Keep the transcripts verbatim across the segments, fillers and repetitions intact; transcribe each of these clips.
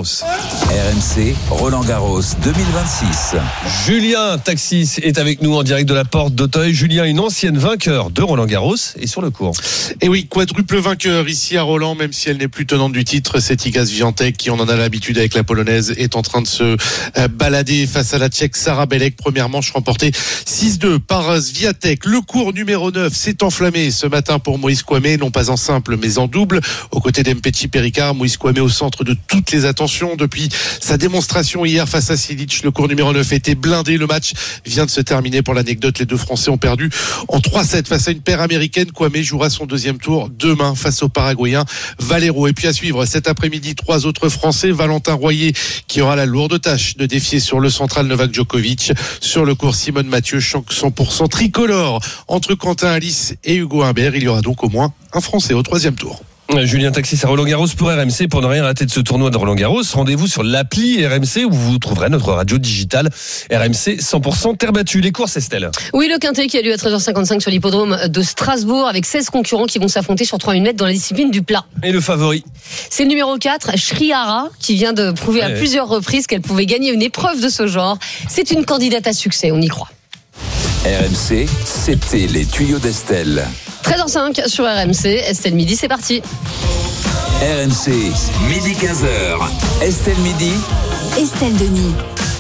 Garros. R M C, Roland Garros deux mille vingt-six. Julien Taxis est avec nous en direct de la porte d'Auteuil. Julien, une ancienne vainqueur de Roland Garros, est sur le court. Et oui, quadruple vainqueur ici à Roland, même si elle n'est plus tenante du titre. C'est Iga Swiatek qui, on en a l'habitude avec la polonaise, est en train de se balader face à la Tchèque Sara Belek. Première manche remportée six deux par Swiatek. Le court numéro neuf s'est enflammé ce matin pour Moïse Kouamé, non pas en simple mais en double. Aux côtés d'Mpetshi Perricard, Moïse Kouamé au centre de toutes les attentions depuis sa démonstration hier face à Silic. Le court numéro neuf était blindé. Le match vient de se terminer. Pour l'anecdote, les deux Français ont perdu en trois sept face à une paire américaine. Kouamé jouera son deuxième tour demain face au Paraguayen Valero. Et puis à suivre cet après-midi, trois autres Français. Valentin Royer qui aura la lourde tâche de défier sur le central Novak Djokovic. Sur le court, Simone Mathieu, cent pour cent tricolore entre Quentin Alice et Hugo Humbert. Il y aura donc au moins un Français au troisième tour. Julien Taxis à Roland Garros pour R M C. Pour ne rien rater de ce tournoi de Roland Garros, rendez-vous sur l'appli R M C où vous trouverez notre radio digitale R M C cent pour cent terre battue. Les courses, Estelle. Oui, le quintet qui a lieu à treize heures cinquante-cinq sur l'hippodrome de Strasbourg avec seize concurrents qui vont s'affronter sur trois mille mètres dans la discipline du plat. Et le favori? C'est le numéro quatre, Shrihara, qui vient de prouver ouais. à plusieurs reprises qu'elle pouvait gagner une épreuve de ce genre. C'est une candidate à succès, on y croit. R M C, c'était les tuyaux d'Estelle. treize heures cinq sur R M C, Estelle Midi, c'est parti. R M C, midi quinze heures. Estelle Midi, Estelle Denis.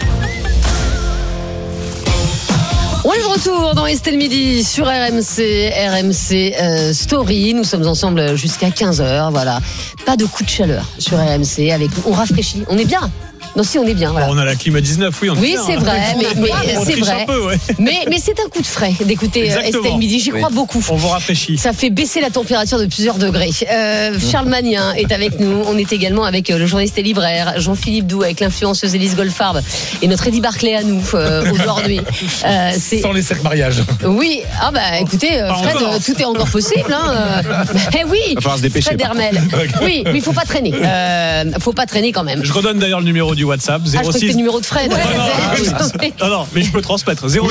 On est de retour dans Estelle Midi sur R M C, R M C euh, Story. Nous sommes ensemble jusqu'à quinze heures, voilà. Pas de coup de chaleur sur R M C, avec on rafraîchit, on est bien. Non, si on est bien. Voilà. On a la clim à dix-neuf, oui. On oui, est c'est bien, vrai, hein. mais, mais on c'est vrai. Un peu, ouais. Mais, mais c'est un coup de frais d'écouter Exactement. Estelle Midi. J'y crois oui. beaucoup. On vous rafraîchit. Ça fait baisser la température de plusieurs degrés. Euh, Charles Magnin est avec nous. On est également avec le journaliste et libraire Jean-Philippe Doux, avec l'influenceuse Élise Goldfarb et notre Eddie Barclay à nous euh, aujourd'hui. Euh, c'est... Sans les cercles mariage. Oui. Ah bah écoutez, euh, Fred, euh, tout est encore possible. Hein. Eh oui. Il va falloir se dépêcher. Fred Hermel. Oui, mais il faut pas traîner. Euh, faut pas traîner quand même. Je redonne d'ailleurs le numéro du WhatsApp. zéro six Ah, je le numéro de Fred. Ouais, non, non, non, non, mais je peux transmettre. zéro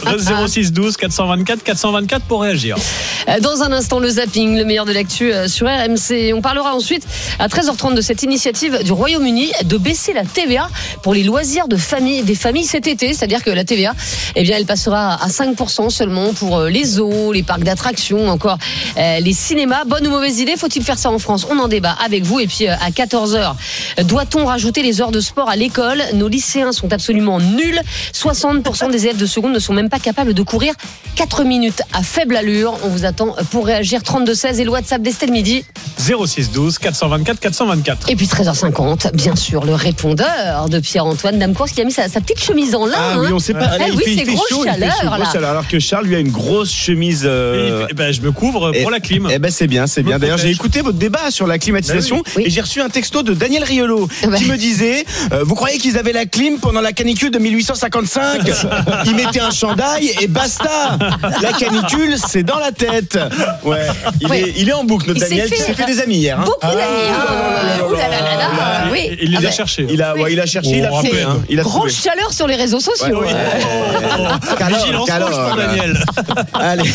six douze quatre cent vingt-quatre quatre cent vingt-quatre pour réagir. Dans un instant, le zapping, le meilleur de l'actu sur R M C. On parlera ensuite à treize heures trente de cette initiative du Royaume-Uni de baisser la T V A pour les loisirs de famille, des familles cet été. C'est-à-dire que la T V A, eh bien, elle passera à cinq pour cent seulement pour les zoos, les parcs d'attractions, encore euh, les cinémas. Bonne ou mauvaise idée? Faut-il faire ça en France? On en débat avec vous. Et puis à quatorze heures, doit-on rajouter les heures de sport à l'école? Nos lycéens sont absolument nuls. soixante pour cent des élèves de seconde ne sont même pas capables de courir quatre minutes à faible allure. On vous attend pour réagir. trente-deux seize et le WhatsApp d'Estelle Midi. zéro six douze quatre cent vingt-quatre quatre cent vingt-quatre. Et puis treize heures cinquante, bien sûr, le répondeur de Pierre-Antoine Damcourse qui a mis sa, sa petite chemise en lin. Ah hein. oui, on sait pas. Ah, là, il oui, fait, c'est il fait grosse chaud, chaleur, il fait chaud, là. grosse chaleur. Alors que Charles, lui, a une grosse chemise. Euh... Et, et ben, je me couvre et, pour la clim. Eh ben, c'est bien, c'est bien. D'ailleurs, j'ai écouté votre débat sur la climatisation ben oui. Oui. et j'ai reçu un texto de Daniel Riolo ben. qui me disait euh, vous croyez qu'ils avaient la clim pendant la canicule de mille huit cent cinquante-cinq? Ils mettaient un chandail et basta. La canicule, c'est dans la tête. Ouais. Il, ouais. Est, il est en boucle, notre il Daniel, s'est qui fait s'est fait des amis hier. Hein. Beaucoup ah, d'amis. Hein. Ouh là là là là. Oui. Il les ah a ben. cherchés. Il a, ouais, il a cherché, il a oh, fait. Hein. Il a Grande trouvé. chaleur sur les réseaux sociaux. Ouais, ouais. Oh, vigilance rouge pour Daniel. Allez,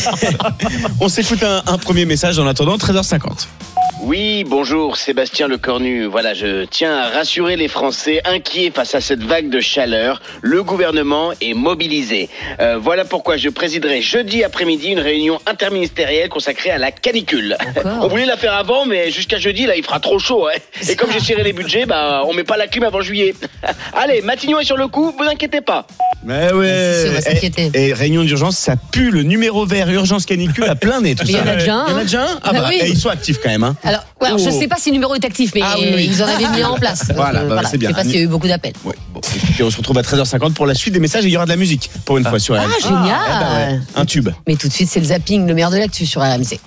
on s'écoute un, un premier message en attendant treize heures cinquante. Oui, bonjour, Sébastien Lecornu. Voilà, je tiens à rassurer les Français inquiets face à cette vague de chaleur. Le gouvernement est mobilisé. Euh, voilà pourquoi je présiderai jeudi après-midi une réunion interministérielle consacrée à la canicule. Encore on voulait la faire avant, mais jusqu'à jeudi, là, il fera trop chaud. Hein. Et comme j'ai serré les budgets, bah, on met pas la clim avant juillet. Allez, Matignon est sur le coup, vous inquiétez pas. Mais ouais. Si, on va s'inquiéter. Et, et réunion d'urgence, ça pue le numéro vert urgence canicule à plein nez. Tout mais ça. il y en a déjà un. Il y en a déjà un. Ah bah, bah oui. Et ils sont actifs quand même. Hein. Alors, ouais, alors oh. je sais pas si le numéro est actif, mais ah, oui, oui. ils en avaient mis en place. Voilà, euh, bah, voilà. c'est bien. Je sais pas s'il y a eu beaucoup d'appels. Ouais, bon, et on se retrouve à treize heures cinquante pour la suite des messages et il y aura de la musique pour une ah. fois sur R M C. Ah, génial. Ah, bah ouais. Un tube. Mais tout de suite, c'est le zapping, le meilleur de l'actu sur R M C.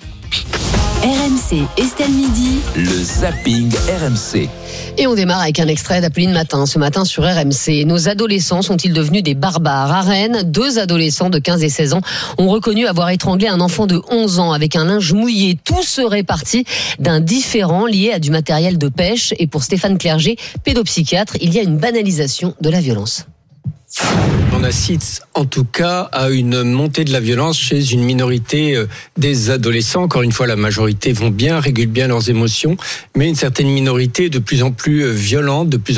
R M C, Estelle Midi. Le zapping R M C. Et on démarre avec un extrait d'Appeline Matin. Ce matin sur R M C, nos adolescents sont-ils devenus des barbares? À Rennes, deux adolescents de quinze et seize ans ont reconnu avoir étranglé un enfant de onze ans avec un linge mouillé. Tout serait parti d'un différend lié à du matériel de pêche. Et pour Stéphane Clerget, pédopsychiatre, il y a une banalisation de la violence. On assiste en tout cas à une montée de la violence chez une minorité des adolescents. Encore une fois, la majorité vont bien, régulent bien leurs émotions, mais une certaine minorité de plus en plus violente, de plus